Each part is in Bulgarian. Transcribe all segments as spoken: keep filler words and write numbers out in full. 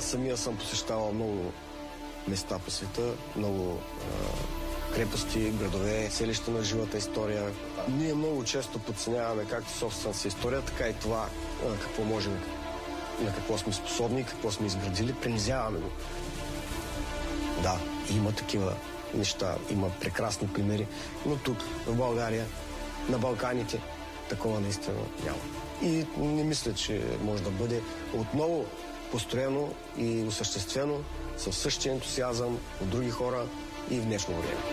Аз самия съм посещавал много места по света, много а, крепости, градове, селища на живата история. Ние много често подценяваме както собствената си история, така и това а, какво можем, на какво сме способни, какво сме изградили, принизяваме го. Да, има такива неща, има прекрасни примери, но тук, в България, на Балканите, такова наистина няма. И не мисля, че може да бъде отново построено и осъществено със същия ентусиазъм от други хора и в днешно време.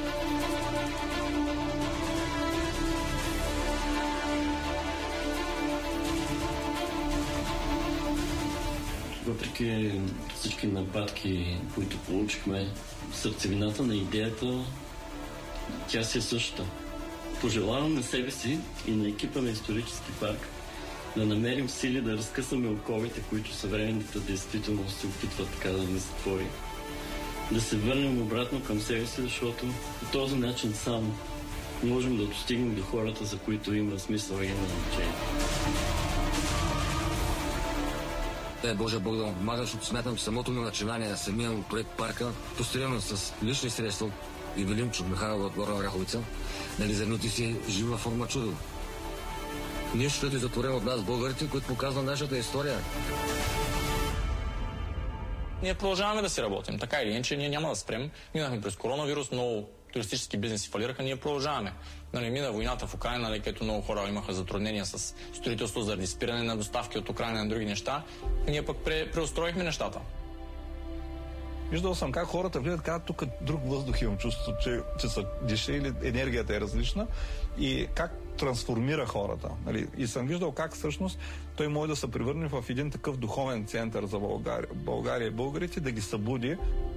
Въпреки всички нападки, които получихме, сърцевината на идеята, тя си е същата. Пожелавам на себе си и на екипа на Исторически парк да намерим сили да разкъсаме оковите, които съвременната действителност се опитва така да не затвори. Да се върнем обратно към себе си, защото по този начин само можем да достигнем до хората, за които има смисъл и има значение. Дай Боже Бог да му помага, защото смятам, че самото ми начинание на самия проект парка, построено с лични средства и Велимчо Михайлова от Горна Оряховица, нали, зърното си е жива форма чудо. Нещо е затворено от нас, българите, които показва нашата история. Ние продължаваме да си работим. Така или иначе, ние няма да спрем. Минахме през коронавирус, много туристически бизнеси фалираха, ние продължаваме. Нали, мина войната в Украйна, нали, където много хора имаха затруднения с строителство заради спиране на доставки от Украйна на други неща. Ние пък пре, преустроихме нещата. Виждал съм как хората влизат, казват, тук друг въздух имам чувство, че, че са диша или енергията е различна и как трансформира хората. Нали? И съм виждал как всъщност той може да се превърне в един такъв духовен център за България, България и българите, да ги събуди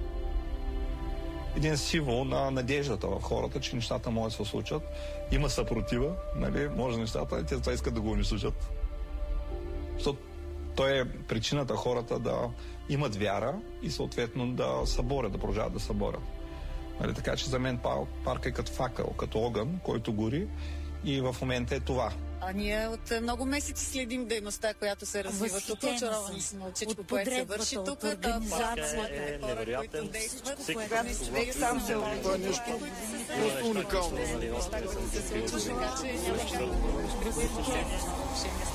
един символ на надеждата в хората, че нещата могат да се случат. Има съпротива, нали? Може нещата, и те това искат да го унищожат. Защото той е причината хората да имат вяра и съответно да съборят, да продължават да съборят. Нали? Така че за мен парк е като факъл, като огън, който гори и в момента е това. А ние от много месеци следим дейността, която се развива тук. Очаровани сме от всичко, което се върши тук. Организацията е невероятен. Всеки човек сам се опитва нещо просто уникално. Така че няма